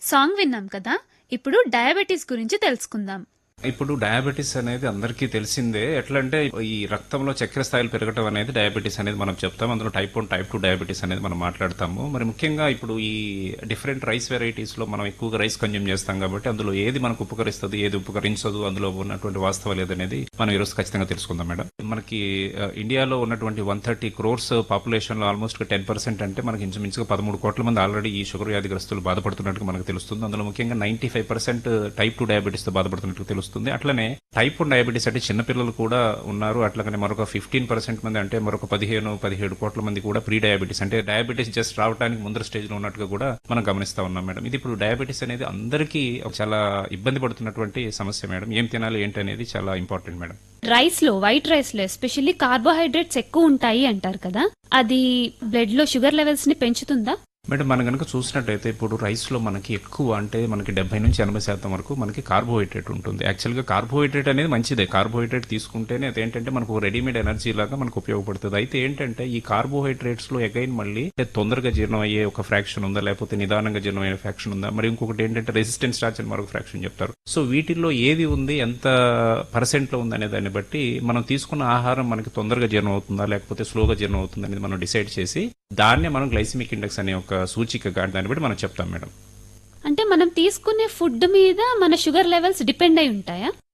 Song విన్నాం కదా. ఇప్పుడు డయాబెటీస్ గురించి తెలుసుకుందాం. ఇప్పుడు డయాబెటీస్ అనేది అందరికీ తెలిసిందే. ఎట్లా అంటే ఈ రక్తంలో చక్కెర స్థాయిలు పెరగటం అనేది డయాబెటీస్ అనేది మనం చెప్తాం. అందులో టైప్ 1 టైప్ 2 డయాబెటీస్ అనేది మనం మాట్లాడతాము. మరి ముఖ్యంగా ఇప్పుడు ఈ డిఫరెంట్ రైస్ వెరైటీస్ లో మనం ఎక్కువగా రైస్ కన్జ్యూమ్ చేస్తాం కాబట్టి అందులో ఏది మనకు ఉపకరిస్తుంది, ఏది ఉపకరించదు, అందులో ఉన్నటువంటి వాస్తవాలు ఏదనేది మనం ఈరోజు ఖచ్చితంగా తెలుసుకుందాం మేడం. మనకి ఇండియాలో ఉన్నటువంటి 130 crores పాపులేషన్ లో ఆల్మోస్ట్ 10% అంటే మనకి ఇంచుమించుగా 13 కోట్ల మంది ఆల్రెడీ ఈ షుగర్ వ్యాధిగ్రస్తులు బాధపడుతున్నట్టుగా మనకు తెలుస్తుంది. అందులో ముఖ్యంగా 95% టైప్ 2 డయాబెటీస్ తో బాధపడుతున్నట్టు తెలుస్తుంది. అట్లనే టైప్ 1 డయాబెటీస్ అంటే చిన్నపిల్లలు కూడా ఉన్నారు. అట్లాగనే మరొక 15% మంది అంటే మరొక 17 కోట్ల మంది కూడా ప్రీ డయాబెటీస్ అంటే డయాబెటీస్ జస్ట్ రావడానికి ముందర స్టేజ్ లో ఉన్నట్టుగా కూడా మనం గమనిస్తా ఉన్నాం మేడం. ఇది ఇప్పుడు డయాబెటీస్ అనేది అందరికీ చాలా ఇబ్బంది పడుతున్నటువంటి సమస్య మేడం. ఏం తినాలి ఏంటి అనేది చాలా ఇంపార్టెంట్ మేడం. రైస్ లో, వైట్ రైస్ లో ఎస్పెషల్లీ కార్బోహైడ్రేట్స్ ఎక్కువ ఉంటాయి అంటారు కదా. అది బ్లడ్ లో షుగర్ లెవెల్స్ ని పెంచుతుందా? మేడం మనం కనుక చూసినట్టయితే ఇప్పుడు రైస్ లో మనకి ఎక్కువ అంటే మనకి 70 నుంచి 80% వరకు మనకి కార్బోహైడ్రేట్ ఉంటుంది. యాక్చువల్ గా కార్బోహైడ్రేట్ అనేది మంచిదే. కార్బోహైడ్రేట్ తీసుకుంటేనే అదేంటంటే మనకు రెడీమేడ్ ఎనర్జీ లాగా మనకు ఉపయోగపడుతుంది. అయితే ఏంటంటే ఈ కార్బోహైడ్రేట్స్ లో అగైన్ మళ్ళీ తొందరగా జీర్ణం అయ్యే ఒక ఫ్రాక్షన్ ఉందా, లేకపోతే నిదానంగా జీర్ణం అయ్యే ఫ్రాక్షన్ ఉందా, మరి ఇంకొకటి ఏంటంటే రెసిస్టెన్స్ స్టార్చ్ అని మరొక ఫ్రాక్షన్ చెప్తారు. సో వీటిల్లో ఏది ఉంది, ఎంత పర్సెంట్ లో ఉంది అనే దాన్ని బట్టి మనం తీసుకున్న ఆహారం మనకి తొందరగా జీర్ణం అవుతుందా లేకపోతే స్లోగా జీర్ణం అవుతుందా అనేది మనం డిసైడ్ చేసి దాన్నే మనం గ్లైసిమిక్ ఇండెక్స్ అనే ఒక సూచికగా దాన్ని బట్టి మనం చెప్తాం మేడం. అంటే మనం తీసుకునే ఫుడ్ మీద మన షుగర్ లెవెల్స్ డిపెండ్ అయి ఉంటాయా?